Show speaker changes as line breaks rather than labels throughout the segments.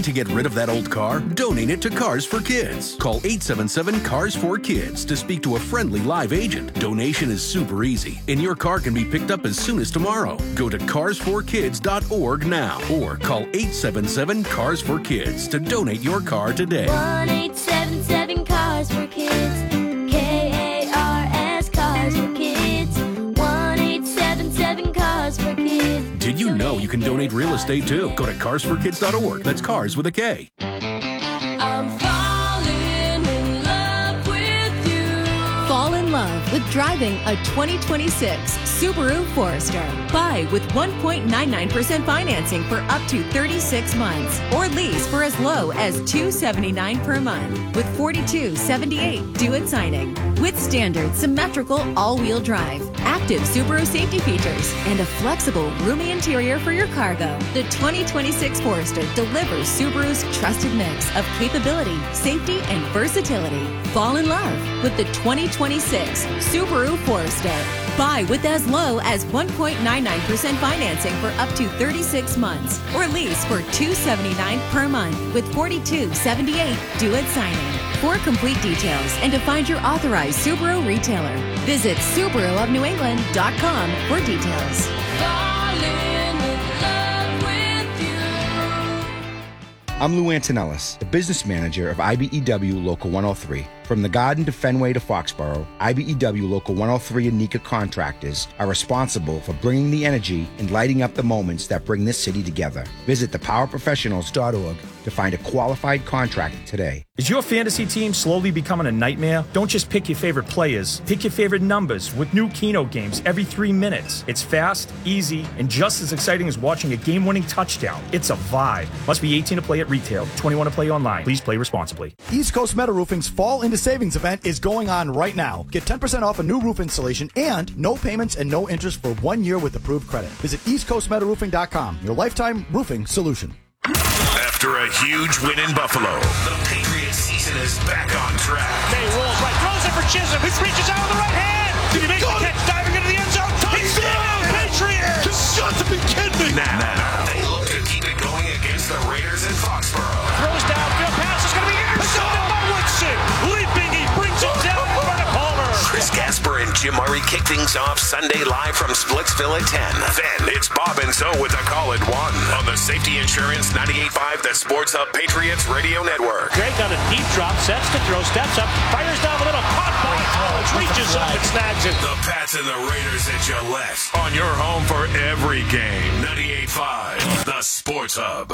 to get rid of that old car? Donate it to Cars for Kids. Call 877-CARS4KIDS to speak to a friendly live agent. Donation is super easy, and your car can be picked up as soon as tomorrow. Go to carsforkids.org now or call 877-CARS4KIDS to donate your car today.
1-877-CARS4KIDS. KARS Cars for Kids. 1-877-CARS4KIDS.
Did you know you can donate real estate too? Go to carsforkids.org. That's cars with a K.
I'm falling in love with you.
Fall in love with driving a 2026 Subaru Forester. Buy with 1.99% financing for up to 36 months or lease for as low as $279 per month with $42.78 due at signing. With standard symmetrical all-wheel drive, active Subaru safety features, and a flexible, roomy interior for your cargo, the 2026 Forester delivers Subaru's trusted mix of capability, safety, and versatility. Fall in love with the 2026 Subaru Forester. Buy with as low as 1.99% financing for up to 36 months or lease for $279 per month with $42.78 due at signing. For complete details and to find your authorized Subaru retailer, visit SubaruofNewEngland.com for details.
Falling in love with you.
I'm Lou Antonellis, the business manager of IBEW Local 103. From the Garden to Fenway to Foxborough, IBEW Local 103 and NECA contractors are responsible for bringing the energy and lighting up the moments that bring this city together. Visit thepowerprofessionals.org to find a qualified contractor today.
Is your fantasy team slowly becoming a nightmare? Don't just pick your favorite players. Pick your favorite numbers with new Keno games every 3 minutes. It's fast, easy, and just as exciting as watching a game-winning touchdown. It's a vibe. Must be 18 to play at retail, 21 to play online. Please play responsibly.
East Coast Metal Roofing's Fall Into Savings event is going on right now. Get 10% off a new roof installation and no payments and no interest for 1 year with approved credit. Visit eastcoastmetalroofing.com, your lifetime roofing solution.
After a huge win in Buffalo, the Patriots season is back on track.
May rolls right, throws it for Chisholm, who reaches out with the right hand. Did he make the catch, diving into the end zone? He's down, Patriots!
Just got to be kidding me! Now, they look to keep it going against the Raiders in Foxborough.
Throws downfield, pass is going to be intercepted by Woodson. Leaping, he brings it down in front of Palmer.
Chris Gasper and Jim Murray kick things off Sunday live from Splitsville at 10. Then it's Bob and Zoe with the call at 1 on the Safety Insurance 98.5, the Sports Hub Patriots Radio Network.
Drake on a deep drop, sets to throw, steps up, fires down the middle, caught by Collins, reaches up and snags it.
The Pats and the Raiders at Gillette on your home for every game. 98.5, the Sports Hub.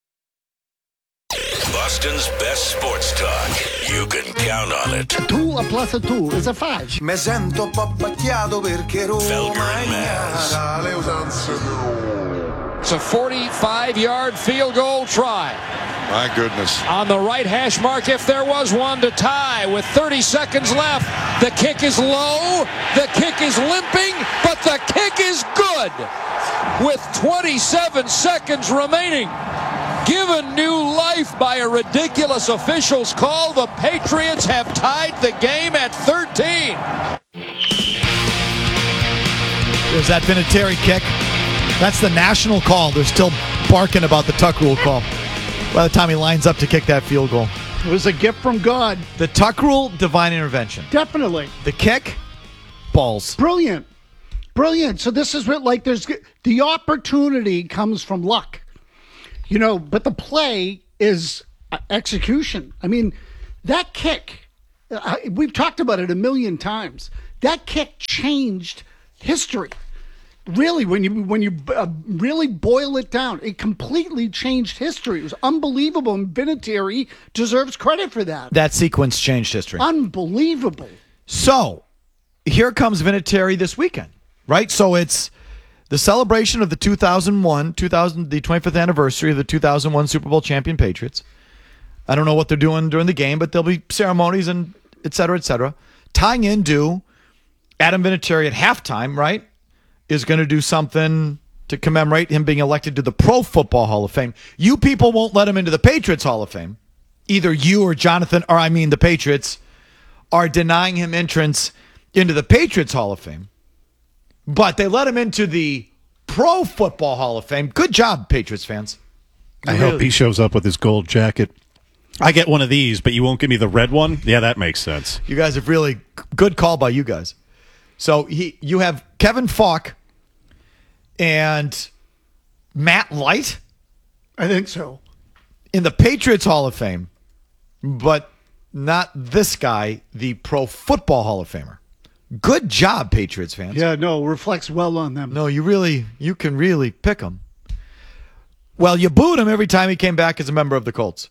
Boston's best sports talk. You can count on it.
2 plus 2 is a 5.
Mi sento un po' abbacchiato perché Roma
Felger and Maz.
le usanze.
It's a 45-yard field goal try.
My goodness.
On the right hash mark, if there was one, to tie with 30 seconds left. The kick is low, the kick is limping, but the kick is good. With 27 seconds remaining. Given new life by a ridiculous official's call, the Patriots have tied the game at 13.
There's that Vinatieri kick. That's the national call. They're still barking about the Tuck Rule call by the time he lines up to kick that field goal.
It was a gift from God.
The Tuck Rule, divine intervention.
Definitely.
The kick, balls.
Brilliant. Brilliant. So this is what, like, there's the opportunity comes from luck. You know, but the play is execution. I mean, that kick, we've talked about it a million times. That kick changed history. Really, when you really boil it down, it completely changed history. It was unbelievable, and Vinatieri deserves credit for that.
That sequence changed history.
Unbelievable.
So, here comes Vinatieri this weekend, right? So it's the celebration of the 25th anniversary of the 2001 Super Bowl champion Patriots. I don't know what they're doing during the game, but there'll be ceremonies and et cetera, et cetera. Tying into Adam Vinatieri at halftime, right, is going to do something to commemorate him being elected to the Pro Football Hall of Fame. You people won't let him into the Patriots Hall of Fame. Either you or Jonathan, or I mean the Patriots, are denying him entrance into the Patriots Hall of Fame. But they let him into the Pro Football Hall of Fame. Good job, Patriots fans.
I hope he shows up with his gold jacket. I get one of these, but you won't give me the red one? Yeah, that makes sense.
You guys have really good call by you guys. So you have Kevin Falk and Matt Light?
I think so.
In the Patriots Hall of Fame, but not this guy, the Pro Football Hall of Famer. Good job, Patriots fans.
Yeah, no, reflects well on them.
No, you can really pick him. Well, you booed him every time he came back as a member of the Colts.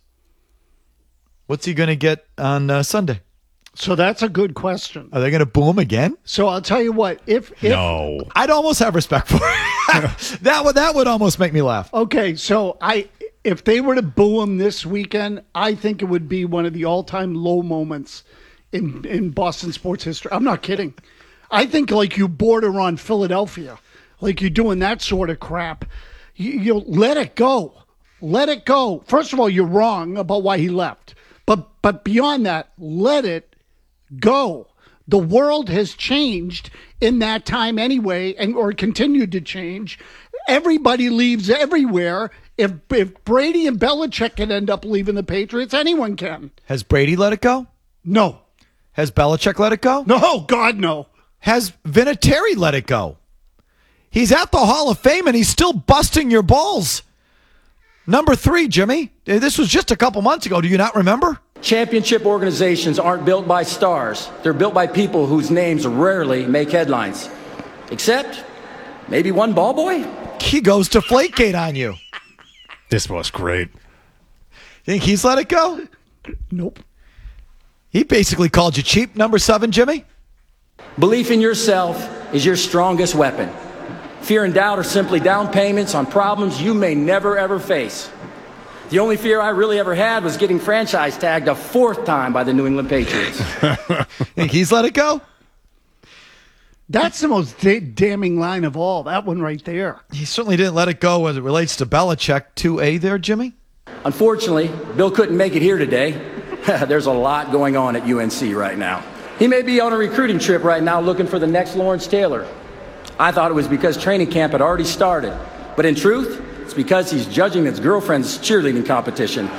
What's he going to get on Sunday?
So that's a good question.
Are they going to boo him again?
So I'll tell you what. If
No.
I'd almost have respect for it. that would almost make me laugh.
Okay, so if they were to boo him this weekend, I think it would be one of the all-time low moments in Boston sports history. I'm not kidding. I think like you border on Philadelphia, like you're doing that sort of crap. You let it go. Let it go. First of all, you're wrong about why he left. But beyond that, let it go. The world has changed in that time anyway, or continued to change. Everybody leaves everywhere. If Brady and Belichick can end up leaving the Patriots, anyone can.
Has Brady let it go?
No.
Has Belichick let it go?
No, God, no.
Has Vinatieri let it go? He's at the Hall of Fame and he's still busting your balls. Number 3, Jimmy. This was just a couple months ago. Do you not remember?
Championship organizations aren't built by stars. They're built by people whose names rarely make headlines. Except maybe one ball boy?
He goes to Flakegate on you.
This was great.
Think he's let it go?
Nope.
He basically called you cheap, number 7, Jimmy.
Belief in yourself is your strongest weapon. Fear and doubt are simply down payments on problems you may never, ever face. The only fear I really ever had was getting franchise tagged a 4th time by the New England Patriots.
Think he's let it go?
That's the most damning line of all. That one right there.
He certainly didn't let it go as it relates to Belichick. 2A there, Jimmy?
Unfortunately, Bill couldn't make it here today. There's a lot going on at UNC right now. He may be on a recruiting trip right now looking for the next Lawrence Taylor. I thought it was because training camp had already started. But in truth, it's because he's judging his girlfriend's cheerleading competition.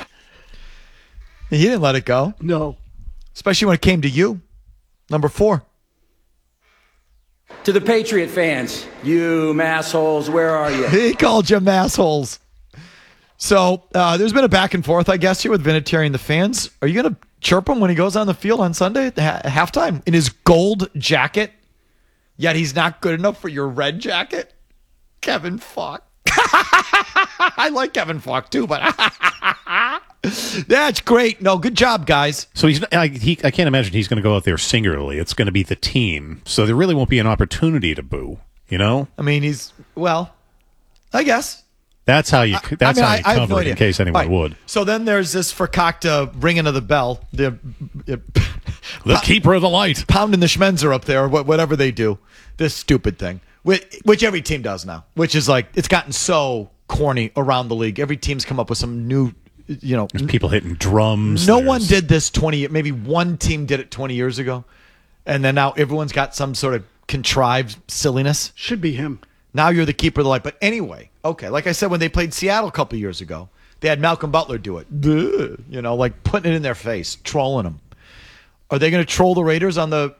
He didn't let it go.
No.
Especially when it came to you. Number 4.
To the Patriot fans, you massholes, where are you?
He called you massholes. So there's been a back and forth, I guess, here with Vinatieri and the fans. Are you going to chirp him when he goes on the field on Sunday at halftime in his gold jacket? Yet he's not good enough for your red jacket? Kevin Falk. I like Kevin Falk too, but that's great. No, good job, guys.
So I can't imagine he's going to go out there singularly. It's going to be the team. So there really won't be an opportunity to boo, you know?
I mean, I guess.
That's how you cover it in case anyone
right.
would.
So then there's this Fakakta ringing of the bell. The
keeper of the light.
Pounding the Schmenzer up there, whatever they do. This stupid thing, which every team does now, which is like, it's gotten so corny around the league. Every team's come up with some new,
There's people hitting drums.
No one did this 20, maybe one team did it 20 years ago. And then now everyone's got some sort of contrived silliness.
Should be him.
Now you're the keeper of the light. But anyway, okay, like I said, when they played Seattle a couple years ago, they had Malcolm Butler do it. Like putting it in their face, trolling them. Are they going to troll the Raiders on the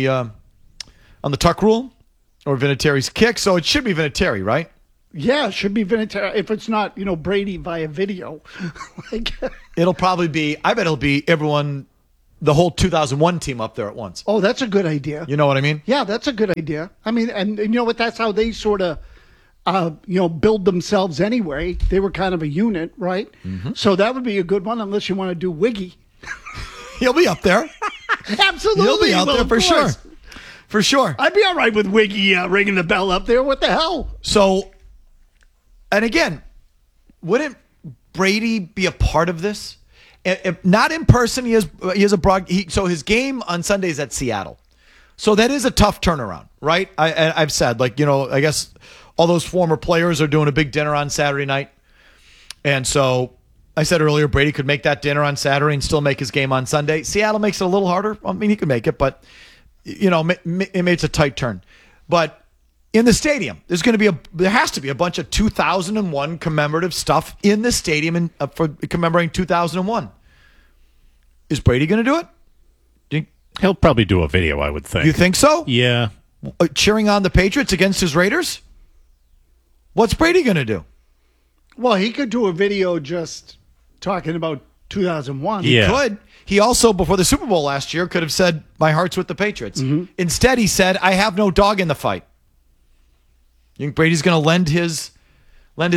tuck rule or Vinatieri's kick? So it should be Vinatieri, right?
Yeah, it should be Vinatieri. If it's not, Brady via video.
It'll probably be, I bet it'll be everyone, the whole 2001 team up there at once.
Oh, that's a good idea.
You know what I mean?
Yeah, that's a good idea. I mean, and you know what? That's how they sort of, build themselves anyway. They were kind of a unit, right? Mm-hmm. So that would be a good one, unless you want to do Wiggy.
He'll be up there.
Absolutely.
He'll be out there for sure. For sure.
I'd be all right with Wiggy ringing the bell up there. What the hell?
So, and again, wouldn't Brady be a part of this? If not in person, he has a broad. So his game on Sunday is at Seattle. So that is a tough turnaround, right? I've said, I guess all those former players are doing a big dinner on Saturday night. And so I said earlier, Brady could make that dinner on Saturday and still make his game on Sunday. Seattle makes it a little harder. I mean, he could make it, but, it's a tight turn. But in the stadium. There has to be a bunch of 2001 commemorative stuff in the stadium for commemorating 2001. Is Brady going to do it?
He'll probably do a video, I would think.
You think so?
Yeah.
Cheering on the Patriots against his Raiders? What's Brady going to do?
Well, he could do a video just talking about 2001.
He could. He also, before the Super Bowl last year, could have said, "My heart's with the Patriots."
Mm-hmm.
Instead, he said, "I have no dog in the fight." You think Brady's going to lend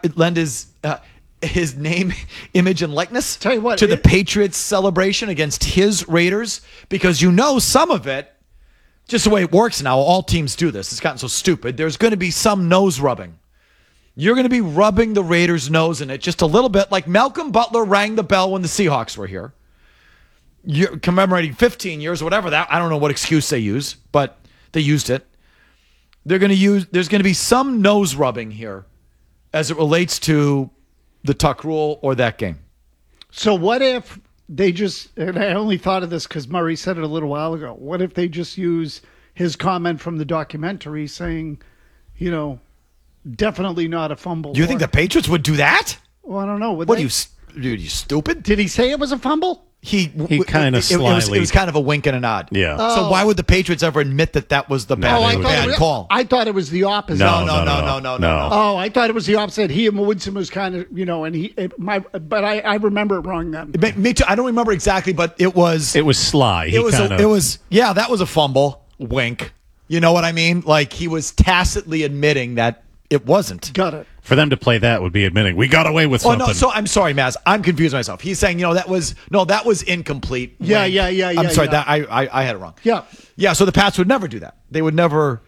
his name, image, and likeness
Tell you what,
to the Patriots celebration against his Raiders? Because some of it, just the way it works now, all teams do this. It's gotten so stupid. There's going to be some nose rubbing. You're going to be rubbing the Raiders' nose in it just a little bit, like Malcolm Butler rang the bell when the Seahawks were here. You're commemorating 15 years, whatever that. I don't know what excuse they use, but they used it. There's going to be some nose rubbing here as it relates to the Tuck rule or that game.
So what if they just, and I only thought of this because Murray said it a little while ago, what if they just use his comment from the documentary saying, definitely not a fumble?
Do you think the Patriots would do that?
Well, I don't know.
What, you stupid?
Did he say it was a fumble?
He kind of slyly.
It was kind of a wink and a nod.
Yeah.
So why would the Patriots ever admit that was the bad call?
I thought it was the opposite.
No.
Oh, I thought it was the opposite. He and Woodson was kind of, but I remember it wrong then.
Me too. I don't remember exactly, but it was
sly.
That was a fumble. Wink. You know what I mean? Like he was tacitly admitting that it wasn't.
Got it.
For them to play that would be admitting we got away with something.
Oh no! So I'm sorry, Maz. I'm confused myself. He's saying, that was incomplete.
Yeah.
I'm sorry. That I had it wrong.
Yeah.
So the Pats would never do that. They would never.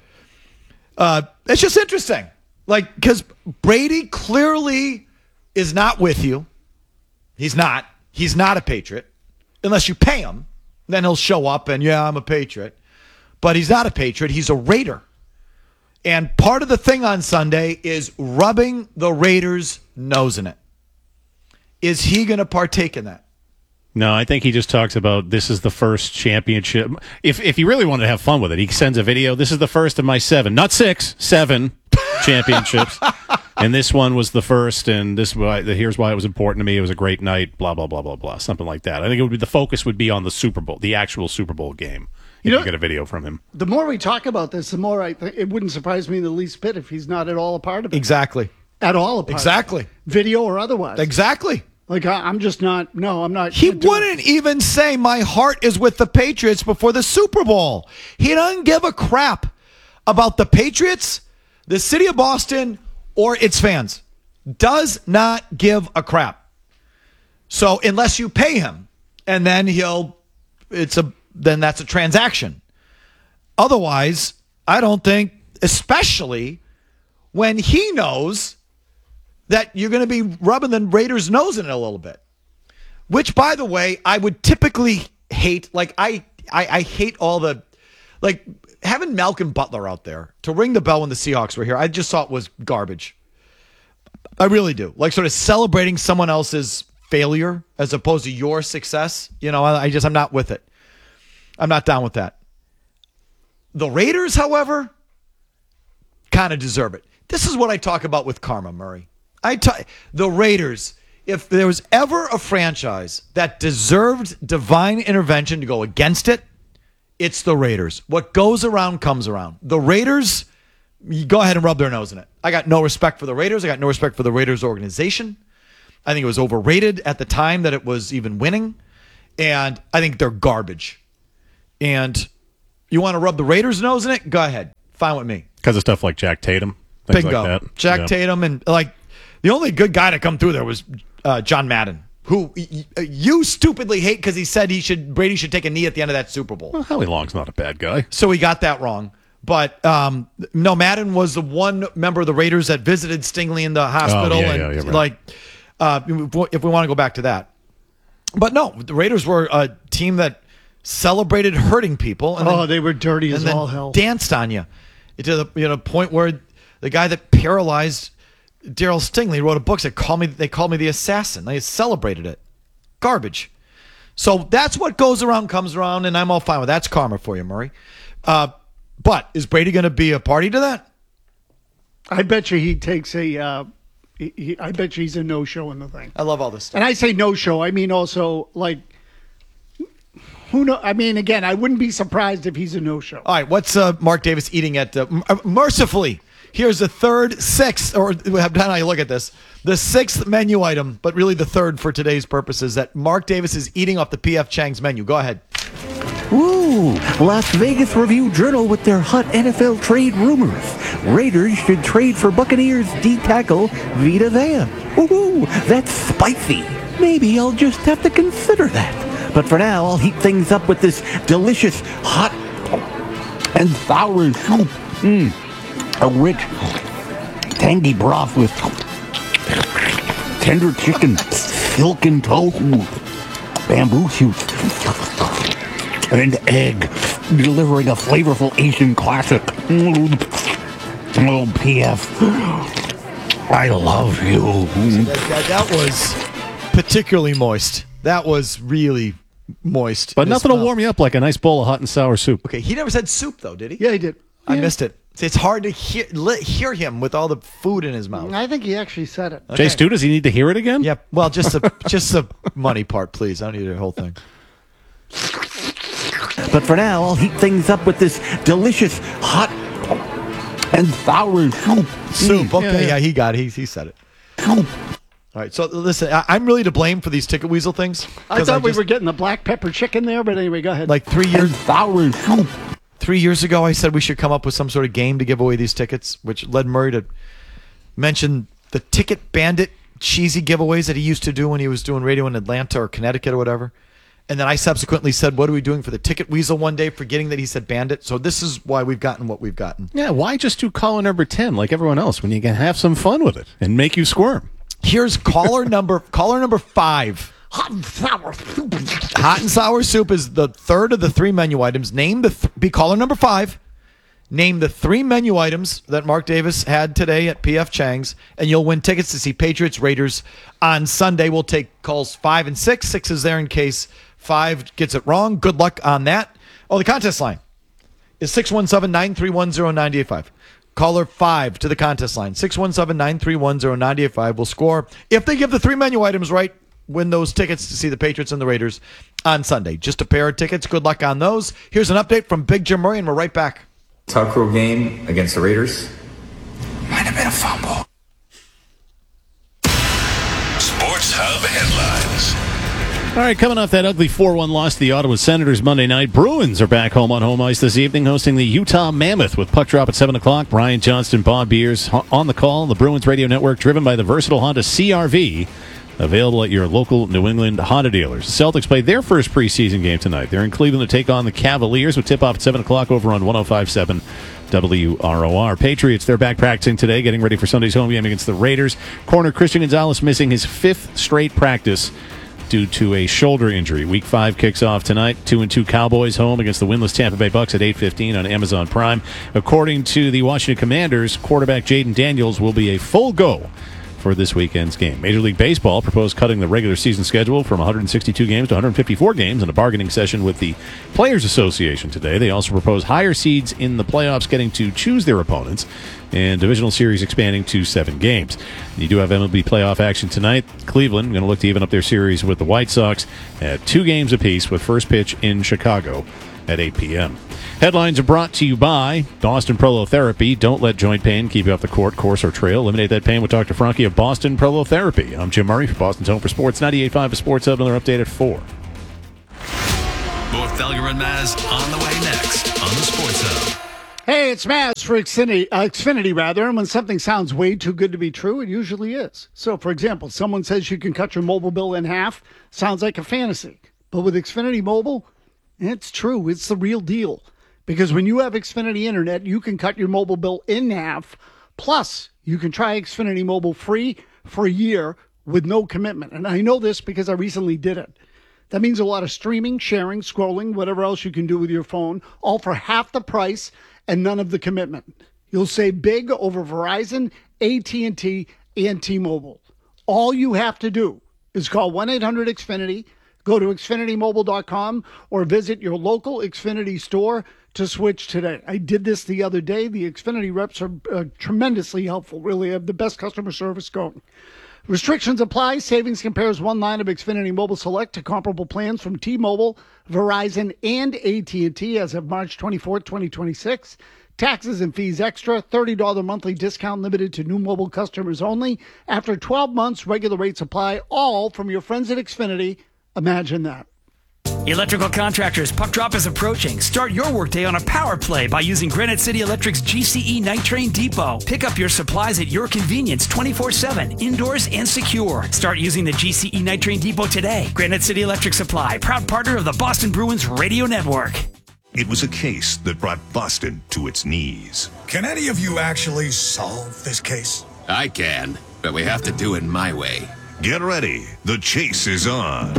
It's just interesting, because Brady clearly is not with you. He's not. He's not a Patriot, unless you pay him. Then he'll show up and I'm a Patriot, but he's not a Patriot. He's a Raider. And part of the thing on Sunday is rubbing the Raiders' nose in it. Is he going to partake in that?
No, I think he just talks about this is the first championship. If he really wanted to have fun with it, he sends a video. This is the first of my 7, not 6, 7 championships. And this one was the first, and here's why it was important to me. It was a great night, blah, blah, blah, blah, blah, something like that. I think the focus would be on the Super Bowl, the actual Super Bowl game. You get a video from him.
The more we talk about this, the more it wouldn't surprise me the least bit if he's not at all a part of it.
Exactly.
At all a part
Exactly.
of it. Video or otherwise.
Exactly.
Like, I'm just not, no, I'm not.
He wouldn't even say, my heart is with the Patriots before the Super Bowl. He doesn't give a crap about the Patriots, the city of Boston, or its fans. Does not give a crap. So unless you pay him, and then then that's a transaction. Otherwise, I don't think, especially when he knows that you're going to be rubbing the Raiders' nose in it a little bit. Which, by the way, I would typically hate. Like, I hate all the, having Malcolm Butler out there to ring the bell when the Seahawks were here, I just thought was garbage. I really do. Sort of celebrating someone else's failure as opposed to your success. I'm not with it. I'm not down with that. The Raiders, however, kind of deserve it. This is what I talk about with karma, Murray. The Raiders, if there was ever a franchise that deserved divine intervention to go against it, it's the Raiders. What goes around comes around. The Raiders, you go ahead and rub their nose in it. I got no respect for the Raiders. I got no respect for the Raiders organization. I think it was overrated at the time that it was even winning. And I think they're garbage. And you want to rub the Raiders' nose in it? Go ahead. Fine with me.
Because of stuff like Jack Tatum. Things
Bingo.
like that.
Jack Tatum. And the only good guy to come through there was John Madden, who you stupidly hate because he said Brady should take a knee at the end of that Super Bowl.
Well, Howie Long's not a bad guy.
So he got that wrong. But no, Madden was the one member of the Raiders that visited Stingley in the hospital.
Right.
If we want to go back to that. But no, the Raiders were a team that celebrated hurting people. And
they were dirty as all hell.
Danced on you to the point where the guy that paralyzed Darryl Stingley wrote a book that they called me the assassin. They celebrated it. Garbage. So that's what goes around comes around, and I'm all fine with that. That's karma for you, Murray. But is Brady going to be a party to that?
I bet you he takes a. I bet you he's a no-show in the thing.
I love all this stuff.
And I say no-show. I mean also like. Who know? I mean, again, I wouldn't be surprised if he's a no-show.
All right, what's Mark Davis eating at? Mercifully, here's the sixth, or how you look at this, the sixth menu item, but really the third for today's purposes, that Mark Davis is eating off the P.F. Chang's menu. Go ahead.
Ooh, Las Vegas Review-Journal with their hot NFL trade rumors. Raiders should trade for Buccaneers D-tackle Vita Vea. Ooh, that's spicy. Maybe I'll just have to consider that. But for now, I'll heat things up with this delicious hot and sour soup. A rich, tangy broth with tender chicken, silken tofu, bamboo shoots, and egg, delivering a flavorful Asian classic. Oh, P.F., I love you.
That was particularly moist. That was really moist.
But nothing to warm you up like a nice bowl of hot and sour soup.
Okay, he never said soup, though, did he?
Yeah, he did.
I missed it. It's hard to hear him with all the food in his mouth.
I think he actually said it.
Okay. Jay Stu, does he need to hear it again?
Yep. Well, just the money part, please. I don't need the whole thing.
But for now, I'll heat things up with this delicious hot and sour soup.
Okay, yeah, he got it. He said it. All right, so listen, I'm really to blame for these ticket weasel things.
I thought we were getting the black pepper chicken there, but anyway, go ahead.
Like 3 years. 3 years ago, I said we should come up with some sort of game to give away these tickets, which led Murray to mention the Ticket Bandit cheesy giveaways that he used to do when he was doing radio in Atlanta or Connecticut or whatever. And then I subsequently said, what are we doing for the Ticket Weasel one day, forgetting that he said Bandit. So this is why we've gotten what we've gotten.
Yeah, why just do caller number 10 like everyone else when you can have some fun with it and make you squirm?
Here's caller number 5.
Hot and sour soup.
Hot and sour soup is the third of the three menu items. Name be caller number 5. Name the 3 menu items that Mark Davis had today at P.F. Chang's, and you'll win tickets to see Patriots Raiders on Sunday. We'll take calls 5 and 6. 6 is there in case 5 gets it wrong. Good luck on that. Oh, the contest line is 617-931-0985. Caller 5 to the contest line, 617-931-0985 will score. If they give the 3 menu items right, win those tickets to see the Patriots and the Raiders on Sunday. Just a pair of tickets. Good luck on those. Here's an update from Big Jim Murray, and we're right back.
Tuck rule game against the Raiders.
Might have been a fumble.
Sports Hub headlines.
All right, coming off that ugly 4-1 loss to the Ottawa Senators Monday night, Bruins are back home on home ice this evening, hosting the Utah Mammoth with puck drop at 7 o'clock. Brian Johnston, Bob Beers on the call. The Bruins Radio Network, driven by the versatile Honda CR-V, available at your local New England Honda dealers. The Celtics play their first preseason game tonight. They're in Cleveland to take on the Cavaliers with tip-off at 7 o'clock over on 105.7 WROR. Patriots, they're back practicing today, getting ready for Sunday's home game against the Raiders. Corner Christian Gonzalez missing his 5th straight practice due to a shoulder injury. Week 5 kicks off tonight. 2-2 Cowboys home against the winless Tampa Bay Bucks at 8:15 on Amazon Prime. According to the Washington Commanders, quarterback Jaden Daniels will be a full go for this weekend's game. Major League Baseball proposed cutting the regular season schedule from 162 games to 154 games in a bargaining session with the Players Association today. They also proposed higher seeds in the playoffs getting to choose their opponents and divisional series expanding to 7 games. You do have MLB playoff action tonight. Cleveland going to look to even up their series with the White Sox at 2 games apiece with first pitch in Chicago at 8 p.m. Headlines are brought to you by Boston Prolotherapy. Don't let joint pain keep you off the court, course, or trail. Eliminate that pain with Dr. Franke of Boston Prolotherapy. I'm Jim Murray for Boston's Home for Sports. 98.5 Sports Hub. Another update at 4.
More Felger and Maz on the way next on the Sports Hub.
Hey, it's Maz for Xfinity, rather. And when something sounds way too good to be true, it usually is. So, for example, someone says you can cut your mobile bill in half. Sounds like a fantasy. But with Xfinity Mobile, it's true. It's the real deal. Because when you have Xfinity Internet, you can cut your mobile bill in half. Plus, you can try Xfinity Mobile free for a year with no commitment. And I know this because I recently did it. That means a lot of streaming, sharing, scrolling, whatever else you can do with your phone, all for half the price and none of the commitment. You'll save big over Verizon, AT&T, and T-Mobile. All you have to do is call 1-800-XFINITY, Go to XfinityMobile.com or visit your local Xfinity store to switch today. I did this the other day. The Xfinity reps are tremendously helpful, really have the best customer service going. Restrictions apply. Savings compares one line of Xfinity Mobile Select to comparable plans from T-Mobile, Verizon, and AT&T as of March 24, 2026. Taxes and fees extra. $30 monthly discount limited to new mobile customers only. After 12 months, regular rates apply. All from your friends at Xfinity. Imagine that.
Electrical contractors, puck drop is approaching. Start your workday on a power play by using Granite City Electric's GCE Night Train Depot. Pick up your supplies at your convenience 24/7, indoors and secure. Start using the GCE Night Train Depot today. Granite City Electric Supply, proud partner of the Boston Bruins Radio Network.
It was a case that brought Boston to its knees.
Can any of you actually solve this case?
I can, but we have to do it my way.
Get ready. The chase is on.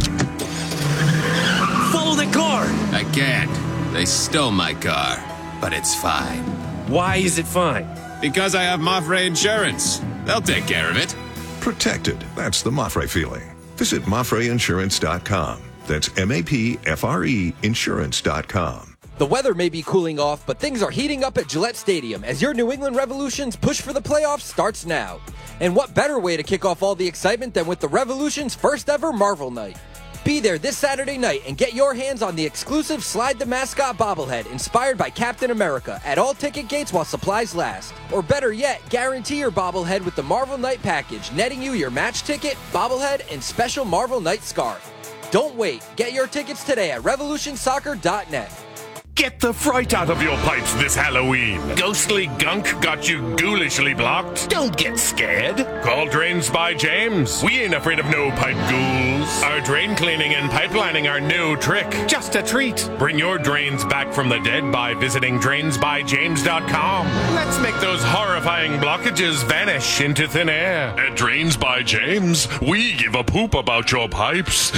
Follow the car!
I can't. They stole my car, but it's fine.
Why is it fine?
Because I have Mafre Insurance. They'll take care of it.
Protected. That's the Mafre feeling. Visit MafreInsurance.com. That's MAPFRE Insurance.com.
The weather may be cooling off, but things are heating up at Gillette Stadium as your New England Revolution's push for the playoffs starts now. And what better way to kick off all the excitement than with the Revolution's first ever Marvel Night? Be there this Saturday night and get your hands on the exclusive Slide the Mascot bobblehead inspired by Captain America at all ticket gates while supplies last. Or better yet, guarantee your bobblehead with the Marvel Night package, netting you your match ticket, bobblehead, and special Marvel Night scarf. Don't wait. Get your tickets today at revolutionsoccer.net.
Get the fright out of your pipes this Halloween. Ghostly gunk got you ghoulishly blocked? Don't get scared. Call Drains by James. We ain't afraid of no pipe ghouls. Our drain cleaning and pipelining are no trick. Just a treat. Bring your drains back from the dead by visiting drainsbyjames.com. Let's make those horrifying blockages vanish into thin air. At Drains by James, we give a poop about your pipes.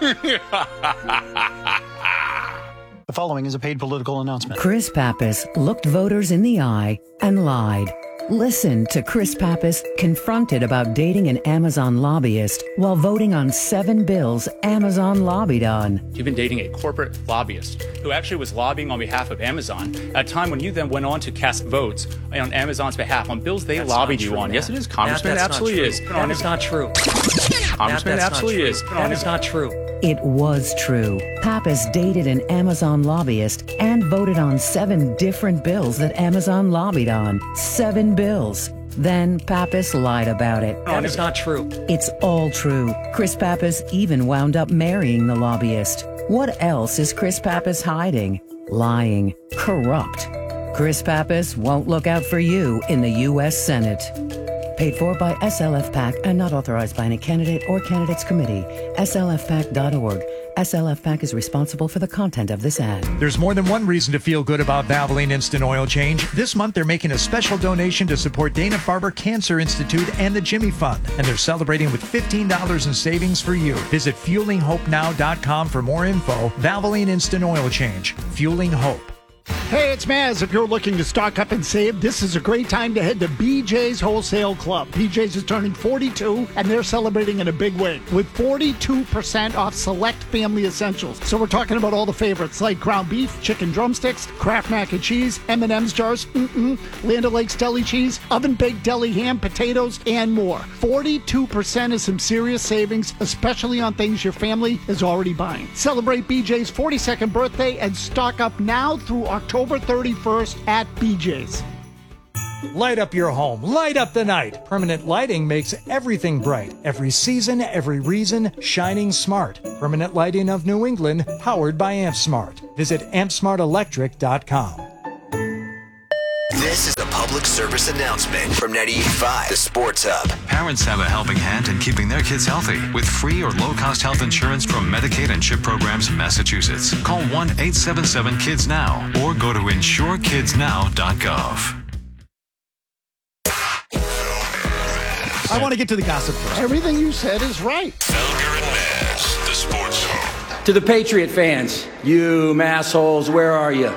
The following is a paid political announcement.
Chris Pappas looked voters in the eye and lied. Listen to Chris Pappas confronted about dating an Amazon lobbyist while voting on 7 bills Amazon lobbied on.
You've been dating a corporate lobbyist who actually was lobbying on behalf of Amazon at a time when you then went on to cast votes on Amazon's behalf on bills they lobbied you on. Yes, it is. Congressman, it absolutely is.
That is not true.
Congressman, it absolutely is.
That is not true.
It was true. Pappas dated an Amazon lobbyist and voted on 7 different bills that Amazon lobbied on. 7 bills. Then Pappas lied about it.
That is not true.
It's all true. Chris Pappas even wound up marrying the lobbyist. What else is Chris Pappas hiding? Lying. Corrupt. Chris Pappas won't look out for you in the U.S. Senate. Paid for by SLF PAC and not authorized by any candidate or candidates committee. SLFPAC.org. SLF PAC is responsible for the content of this ad.
There's more than one reason to feel good about Valvoline Instant Oil Change. This month, they're making a special donation to support Dana-Farber Cancer Institute and the Jimmy Fund. And they're celebrating with $15 in savings for you. Visit FuelingHopeNow.com for more info. Valvoline Instant Oil Change. Fueling Hope.
Hey, it's Maz. If you're looking to stock up and save, this is a great time to head to BJ's Wholesale Club. BJ's is turning 42, and they're celebrating in a big way with 42% off select family essentials. So we're talking about all the favorites like ground beef, chicken drumsticks, Kraft mac and cheese, M&M's jars, Land O'Lakes deli cheese, oven-baked deli ham, potatoes, and more. 42% is some serious savings, especially on things your family is already buying. Celebrate BJ's 42nd birthday and stock up now through October 31st at BJ's.
Light up your home. Light up the night. Permanent lighting makes everything bright. Every season, every reason, shining smart. Permanent Lighting of New England, powered by AmpSmart. Visit ampsmartelectric.com.
This is a public service announcement from 98.5, the Sports Hub.
Parents have a helping hand in keeping their kids healthy with free or low-cost health insurance from Medicaid and CHIP programs in Massachusetts. Call 1-877-KIDS-NOW or go to insurekidsnow.gov.
I want to get to the gossip first.
Everything you said is right.
Felger and Maz, the Sports Hub.
To the Patriot fans, you massholes, where are you?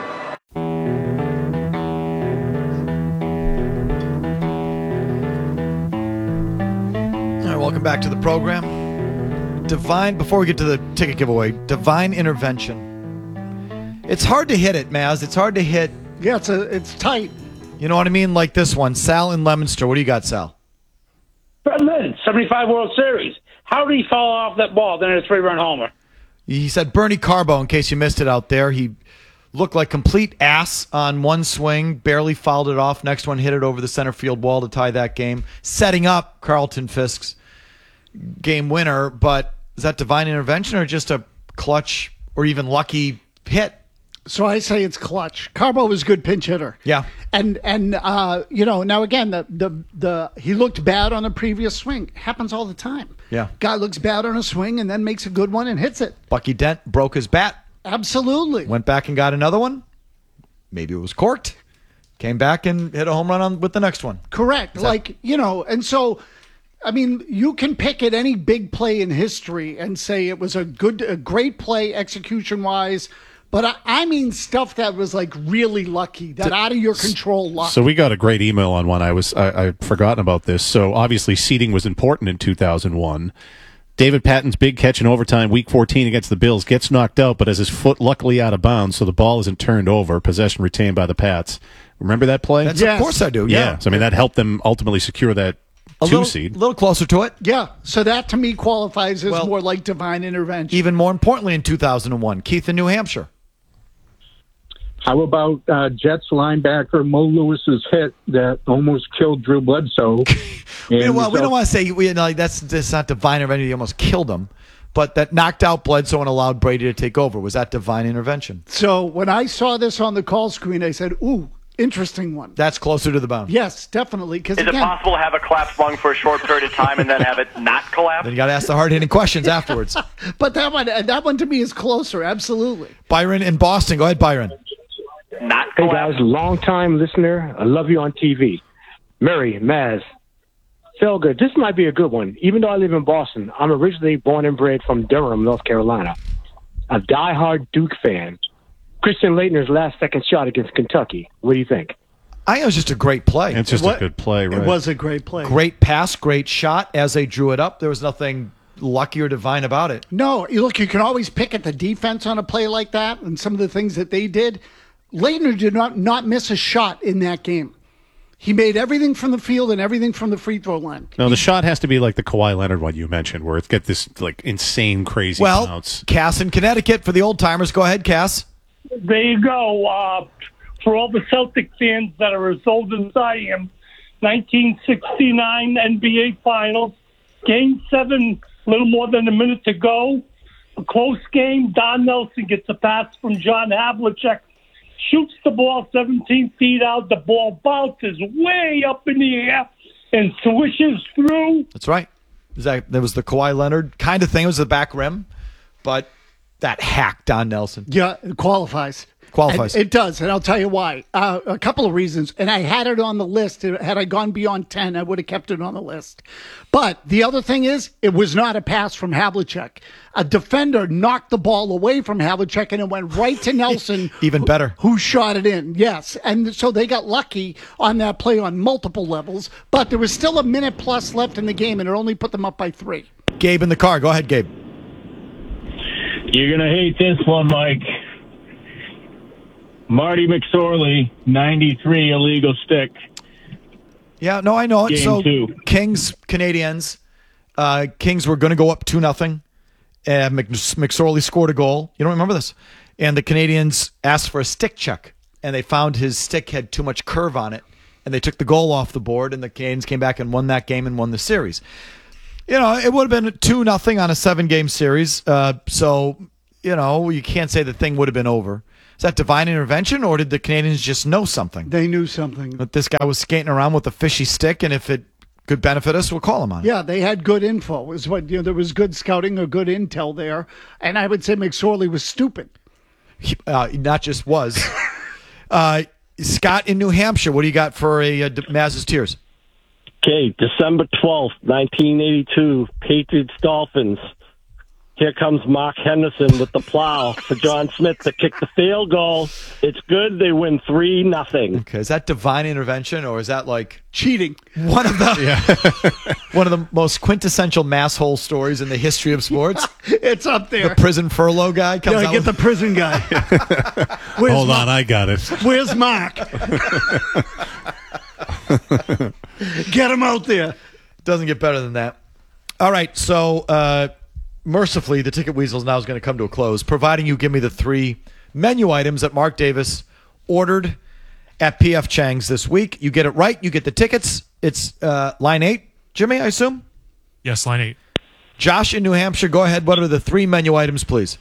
Welcome back to the program. divine, before we get to the ticket giveaway, divine intervention. It's hard to hit it, Maz. It's hard to hit.
Yeah, it's tight.
You know what I mean? Like this one. Sal in Leominster. What do you got, Sal?
Brett Lynn, 75 World Series. How did he fall off that ball, then a 3-run homer?
He said Bernie Carbo, in case you missed it out there. He looked like complete ass on one swing, barely fouled it off. Next one hit it over the center field wall to tie that game, setting up Carlton Fisk's game winner. But is that divine intervention or just a clutch or even lucky hit?
So I say it's clutch. Carbo was a good pinch hitter.
Yeah.
And now again, the he looked bad on the previous swing. Happens all the time.
Yeah.
Guy looks bad on a swing and then makes a good one and hits it.
Bucky Dent broke his bat.
Absolutely.
Went back and got another one. Maybe it was corked. Came back and hit a home run with the next one.
Correct. And so, I mean, you can pick at any big play in history and say it was a great play execution-wise. But I mean stuff that was like really lucky, that out of your control luck.
So we got a great email on one. I'd forgotten about this. So obviously seeding was important in 2001. David Patton's big catch in overtime, Week 14 against the Bills, gets knocked out, but has his foot luckily out of bounds, so the ball isn't turned over. Possession retained by the Pats. Remember that play?
Of course I do. Yeah.
So I mean that helped them ultimately secure that two-seed.
A little closer to it.
Yeah. So that to me qualifies as more like divine intervention.
Even more importantly, in 2001, Keith in New Hampshire.
How about Jets linebacker Mo Lewis's hit that almost killed Drew Bledsoe?
We don't want to say that's not divine intervention. He almost killed him, but that knocked out Bledsoe and allowed Brady to take over. Was that divine intervention?
So when I saw this on the call screen, I said, "Ooh, interesting one."
That's closer to the bound.
Yes, definitely.
Is it possible to have a collapsed lung for a short period of time and then have it not collapse?
Then you got to ask the hard-hitting questions afterwards.
But that one to me is closer. Absolutely.
Byron in Boston. Go ahead, Byron.
Not
hey guys, long-time listener. I love you on TV. Murray, Maz, Felga, this might be a good one. Even though I live in Boston, I'm originally born and bred from Durham, North Carolina. A diehard Duke fan. Christian Laettner's last-second shot against Kentucky. What do you think?
I think it was just a great play.
It's just a good play, right?
It was a great play.
Great pass, great shot. As they drew it up, there was nothing lucky or divine about it.
No, you can always pick at the defense on a play like that and some of the things that they did. Laettner did not miss a shot in that game. He made everything from the field and everything from the free throw line.
No, the shot has to be like the Kawhi Leonard one you mentioned, where it's got this like insane, crazy bounce.
Cass in Connecticut for the old timers. Go ahead, Cass.
There you go. For all the Celtic fans that are as old as I am, 1969 NBA Finals, Game 7, a little more than a minute to go. A close game. Don Nelson gets a pass from John Havlicek. Shoots the ball 17 feet out. The ball bounces way up in the air and swishes through.
That's right. That was the Kawhi Leonard kind of thing. It was the back rim, but that hack Don Nelson.
Yeah, it qualifies.
Qualifies.
It does, and I'll tell you why. A couple of reasons, and I had it on the list. Had I gone beyond 10, I would have kept it on the list. But the other thing is, it was not a pass from Havlicek. A defender knocked the ball away from Havlicek, and it went right to Nelson.
Even better.
Who shot it in, yes. And so they got lucky on that play on multiple levels, but there was still a minute plus left in the game, and it only put them up by 3.
Gabe in the car. Go ahead, Gabe.
You're going to hate this one, Mike. Marty McSorley, 93 illegal stick.
Yeah, no, I know it.
Game
so
2.
Kings, Canadians. Kings were going to go up 2-0. McSorley scored a goal. You don't remember this? And the Canadians asked for a stick check, and they found his stick had too much curve on it, and they took the goal off the board, and the Canadians came back and won that game and won the series. You know, it would have been 2-0 on a 7-game series. So, you know, you can't say the thing would have been over. Is that divine intervention, or did the Canadians just know something?
They knew something.
That this guy was skating around with a fishy stick, and if it could benefit us, we'll call him on it.
Yeah, they had good info. Is what there was good scouting or good intel there, and I would say McSorley was stupid.
Not just was. Scott in New Hampshire, what do you got for a Maz's Tears?
Okay, December 12th, 1982, Patriots-Dolphins.
Here comes Mark Henderson with the plow for John Smith to kick the field goal. It's good. They win 3-0.
Okay, is that divine intervention or is that like
cheating?
One of the most quintessential masshole stories in the history of sports.
It's up there.
The prison furlough guy comes out.
Get the prison guy.
Hold on, I got it.
Where's Mark? Get him out there.
Doesn't get better than that. All right, so mercifully, the Ticket Weasel now is going to come to a close, providing you give me the 3 menu items that Mark Davis ordered at P.F. Chang's this week. You get it right, you get the tickets. It's line 8. Jimmy, I assume?
Yes, line 8.
Josh in New Hampshire, go ahead. What are the 3 menu items, please?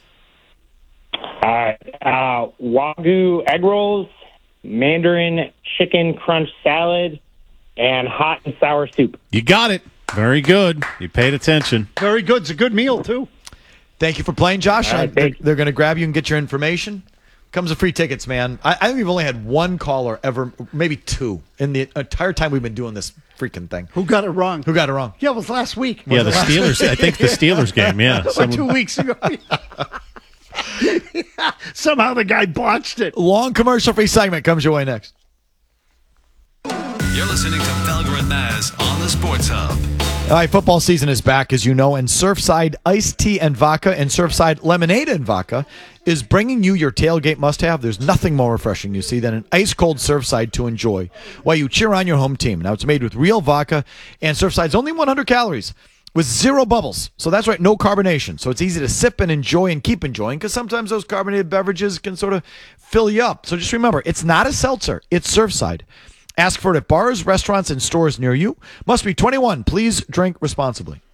Wagyu egg rolls, Mandarin chicken crunch salad, and hot and sour soup.
You got it. Very good. You paid attention.
Very good. It's a good meal, too.
Thank you for playing, Josh.
Right,
they're going to grab you and get your information. Comes with free tickets, man. I think we've only had one caller ever, maybe 2, in the entire time we've been doing this freaking thing.
Who got it wrong?
Who got it wrong?
Yeah, it was last week.
Yeah, the Steelers. I think the Steelers game, yeah.
Or 2 weeks ago. Somehow the guy botched it.
Long commercial-free segment comes your way next.
You're listening to Felger and Maz on the Sports Hub.
All right, football season is back, as you know, and Surfside Iced Tea and Vodka and Surfside Lemonade and Vodka is bringing you your tailgate must-have. There's nothing more refreshing, you see, than an ice-cold Surfside to enjoy while you cheer on your home team. Now, it's made with real vodka, and Surfside's only 100 calories with 0 bubbles. So that's right, no carbonation. So it's easy to sip and enjoy and keep enjoying because sometimes those carbonated beverages can sort of fill you up. So just remember, it's not a seltzer. It's Surfside. Ask for it at bars, restaurants, and stores near you. Must be 21. Please drink responsibly.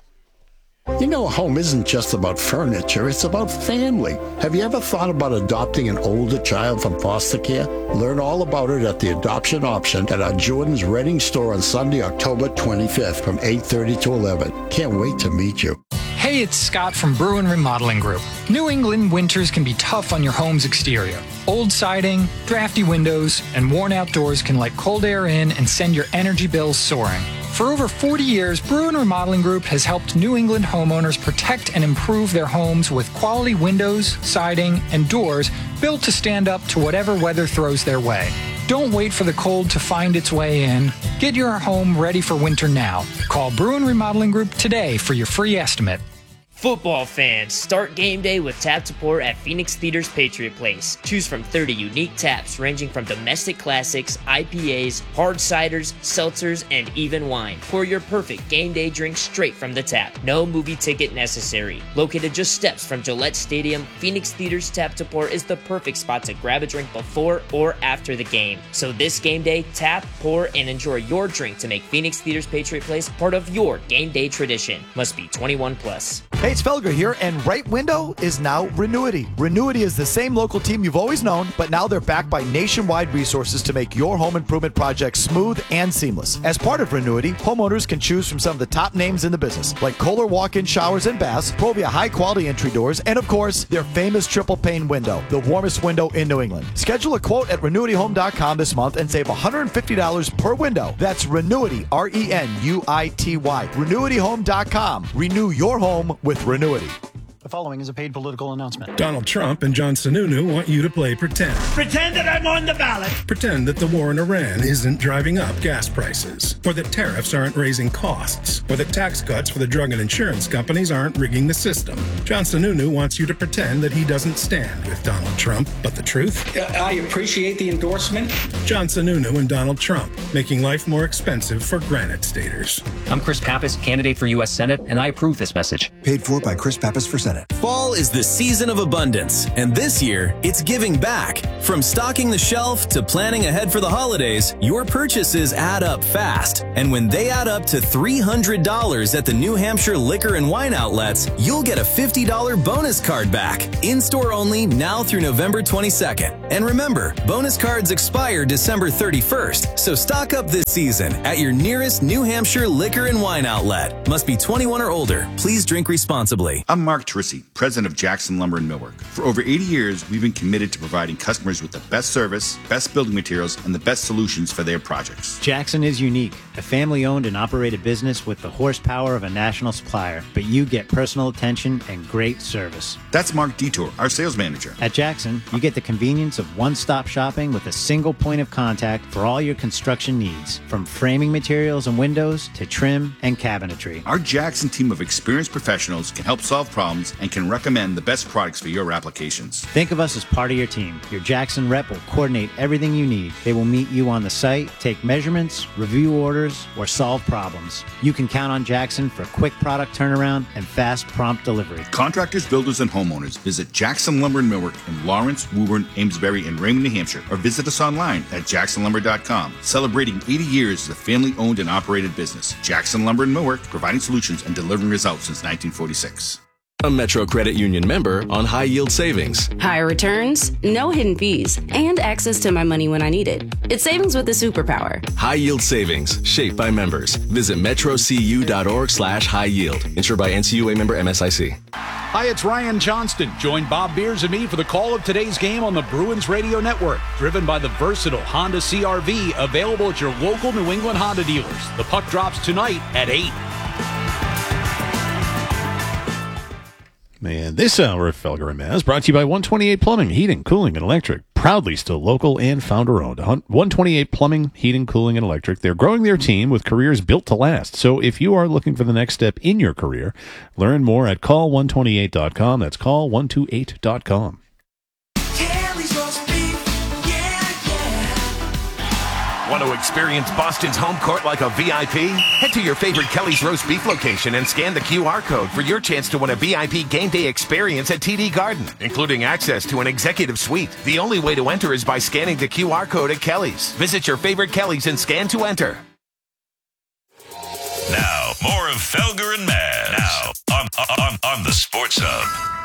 You know, a home isn't just about furniture, it's about family. Have you ever thought about adopting an older child from foster care? Learn all about it at the Adoption Option at our Jordan's Reading store on Sunday, October 25th from 8:30 to 11. Can't wait to meet you.
Hey, it's Scott from Bruin Remodeling Group. New England winters can be tough on your home's exterior. Old siding, drafty windows, and worn out doors can let cold air in and send your energy bills soaring. For over 40 years, Bruin Remodeling Group has helped New England homeowners protect and improve their homes with quality windows, siding, and doors built to stand up to whatever weather throws their way. Don't wait for the cold to find its way in. Get your home ready for winter now. Call Bruin Remodeling Group today for your free estimate.
Football fans, start game day with tap support at Phoenix Theater's Patriot Place. Choose from 30 unique taps ranging from domestic classics, IPAs, hard ciders, seltzers, and even wine. Pour your perfect game day drink straight from the tap. No movie ticket necessary. Located just steps from Gillette Stadium, Phoenix Theater's tap support is the perfect spot to grab a drink before or after the game. So this game day, tap, pour, and enjoy your drink to make Phoenix Theater's Patriot Place part of your game day tradition. Must be 21 plus.
Hey, it's Felger here, and Right Window is now Renuity. Renuity is the same local team you've always known, but now they're backed by nationwide resources to make your home improvement projects smooth and seamless. As part of Renuity, homeowners can choose from some of the top names in the business, like Kohler walk-in showers and baths, Provia high-quality entry doors, and of course, their famous triple-pane window, the warmest window in New England. Schedule a quote at RenuityHome.com this month and save $150 per window. That's Renuity, Renuity. RenuityHome.com. Renew your home with Renuity.
The following is a paid political announcement.
Donald Trump and John Sununu want you to play pretend.
Pretend that I'm on the ballot.
Pretend that the war in Iran isn't driving up gas prices, or that tariffs aren't raising costs, or that tax cuts for the drug and insurance companies aren't rigging the system. John Sununu wants you to pretend that he doesn't stand with Donald Trump. But the truth?
I appreciate the endorsement.
John Sununu and Donald Trump, making life more expensive for Granite Staters.
I'm Chris Pappas, candidate for U.S. Senate, and I approve this message.
Paid for by Chris Pappas for Senate.
Fall is the season of abundance, and this year, it's giving back. From stocking the shelf to planning ahead for the holidays, your purchases add up fast. And when they add up to $300 at the New Hampshire liquor and wine outlets, you'll get a $50 bonus card back. In-store only now through November 22nd. And remember, bonus cards expire December 31st, so stock up this season at your nearest New Hampshire liquor and wine outlet. Must be 21 or older. Please drink responsibly.
I'm Mark Trissy, president of Jackson Lumber in Millwork. For over 80 years, we've been committed to providing customers with the best service, best building materials, and the best solutions for their projects.
Jackson is unique, a family-owned and operated business with the horsepower of a national supplier, but you get personal attention and great service.
That's Mark Detour, our sales manager.
At Jackson, you get the convenience of one-stop shopping with a single point of contact for all your construction needs, from framing materials and windows to trim and cabinetry.
Our Jackson team of experienced professionals can help solve problems and can recommend the best products for your applications.
Think of us as part of your team. Your Jackson rep will coordinate everything you need. They will meet you on the site, take measurements, review orders, or solve problems. You can count on Jackson for quick product turnaround and fast, prompt delivery.
Contractors, builders, and homeowners, visit Jackson Lumber and Millwork in Lawrence, Woburn, Amesbury, and Raymond, New Hampshire, or visit us online at jacksonlumber.com. Celebrating 80 years as a family-owned and operated business. Jackson Lumber and Millwork, providing solutions and delivering results since 1946.
A Metro Credit Union member on high yield savings.
Higher returns, no hidden fees, and access to my money when I need it. It's savings with a superpower.
High yield savings, shaped by members. Visit metrocu.org/high yield. Insured by NCUA member MSIC.
Hi, it's Ryan Johnston. Join Bob Beers and me for the call of today's game on the Bruins Radio Network. Driven by the versatile Honda CR-V, available at your local New England Honda dealers. The puck drops tonight at 8.
Man, this hour of Felger and Maz brought to you by 128 Plumbing, Heating, Cooling, and Electric. Proudly still local and founder-owned. 128 Plumbing, Heating, Cooling, and Electric. They're growing their team with careers built to last. So if you are looking for the next step in your career, learn more at call128.com. That's call128.com.
Want to experience Boston's home court like a VIP? Head to your favorite Kelly's Roast Beef location and scan the QR code for your chance to win a VIP game day experience at TD Garden, including access to an executive suite. The only way to enter is by scanning the QR code at Kelly's. Visit your favorite Kelly's and scan to enter.
Now, more of Felger and Maz. Now, on the Sports Hub.